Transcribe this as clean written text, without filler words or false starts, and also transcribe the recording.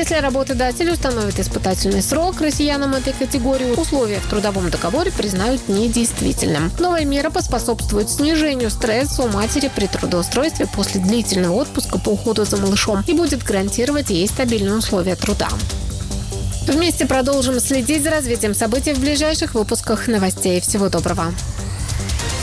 Если работодатель установит испытательный срок россиянам этой категории, условия в трудовом договоре признают недействительным. Новая мера поспособствует снижению стресса у матери при трудоустройстве после длительного отпуска по уходу за малышом и будет гарантировать ей стабильные условия труда. Вместе продолжим следить за развитием событий в ближайших выпусках новостей. Всего доброго.